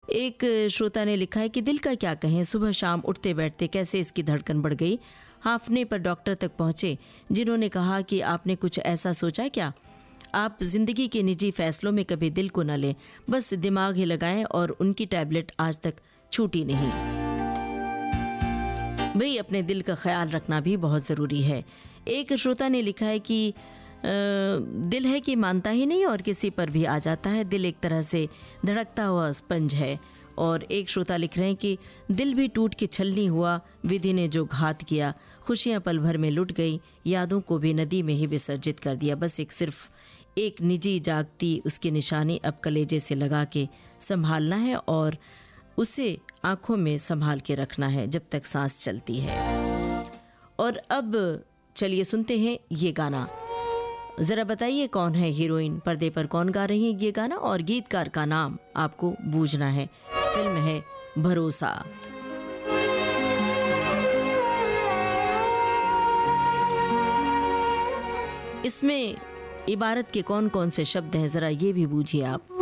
एक श्रोता ने लिखा है कि दिल का क्या कहें, सुबह शाम उठते बैठते कैसे इसकी धड़कन बढ़ गई। हांफने पर डॉक्टर तक पहुंचे, जिन्होंने कहा कि आपने कुछ ऐसा सोचा क्या, आप जिंदगी के निजी फैसलों में कभी दिल को न लें, बस दिमाग ही लगाएं, और उनकी टैबलेट आज तक छूटी नहीं। भाई अपने दिल का ख्याल रखना भी बहुत ज़रूरी है। एक श्रोता ने लिखा है कि दिल है कि मानता ही नहीं और किसी पर भी आ जाता है। दिल एक तरह से धड़कता हुआ स्पंज है। और एक श्रोता लिख रहे हैं कि दिल भी टूट के छलनी हुआ, विधि ने जो घात किया, खुशियां पल भर में लुट गई, यादों को भी नदी में ही विसर्जित कर दिया। बस सिर्फ एक निजी जागती उसकी निशानी अब कलेजे से लगा के संभालना है और उसे आंखों में संभाल के रखना है जब तक सांस चलती है। और अब चलिए सुनते हैं ये गाना। ज़रा बताइए कौन है हीरोइन, पर्दे पर कौन गा रही है ये गाना, और गीतकार का नाम आपको बूझना है। फिल्म है भरोसा। इसमें इबारत के कौन कौन से शब्द हैं, ज़रा ये भी बूझिए आप।